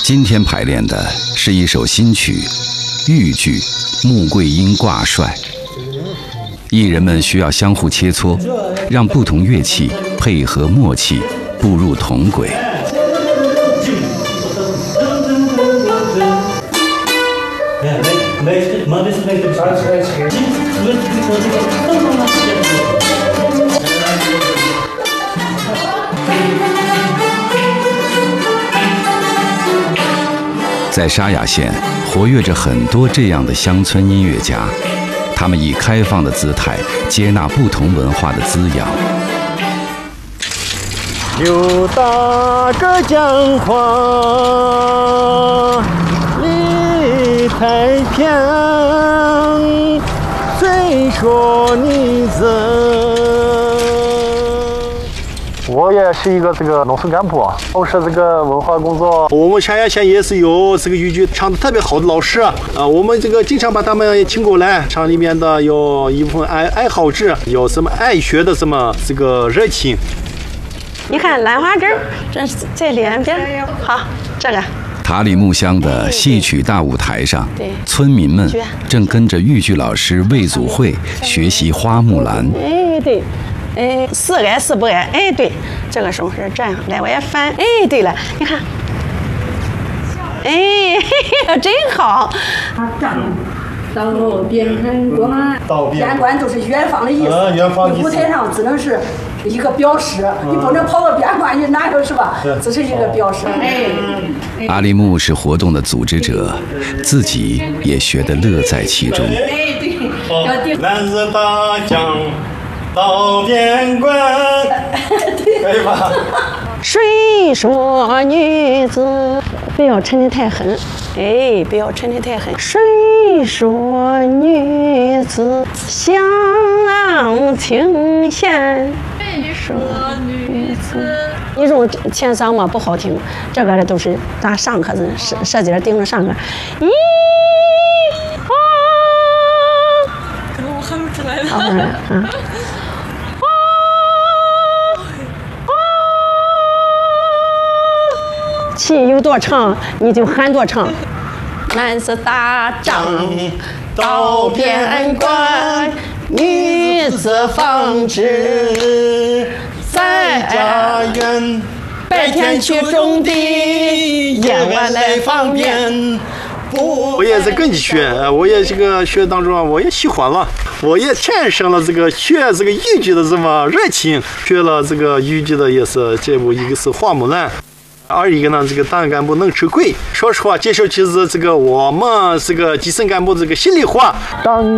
今天排练的是一首新曲《豫剧·穆桂英挂帅》，艺人们需要相互切磋，让不同乐器配合默契，步入同轨。在沙雅县活跃着很多这样的乡村音乐家，他们以开放的姿态接纳不同文化的滋养。 刘大哥讲话理太平，虽说你我也是一个农村干部，从事文化工作。我们沙雅县也是有豫剧唱得特别好的老师啊，我们经常把他们请过来，厂里面的有一部分爱好者，有什么爱学的热情。 你看兰花针，这是在两边。好，这个。 塔里木乡的戏曲大舞台上，村民们正跟着豫剧老师魏祖慧学习花木兰。 哎，对。是挨是不挨？哎，对，这个手是这样，来，我也翻。哎，对了，你看，哎，真好。 到边关，边关都是远方的意思。你舞台上只能是一个标识，你不能跑到边关去，哪有是吧？只是一个标识。 阿里木是活动的组织者，自己也学得乐在其中。 哎，对， 男子大将。到边关，可以吧？ 谁说女子不要沉得太狠？哎，不要沉得太狠。谁说女子相情险？谁说女子？一种前嗓嘛不好听，这个都是打上课子舌尖顶着上课。咦啊！ 可能我喊不出来了。 好了啊。气有多长，你就喊多长。男子打仗到边关，女子纺织在家园。白天去种地，夜晚来放鞭。 我也是跟你学，我也学当中，我也喜欢了，我也产生了学豫剧的热情，学了豫剧的也是这部，一个是花木兰。二一个呢，党干部能吃亏。说实话，接受其实我们基层干部心里话。当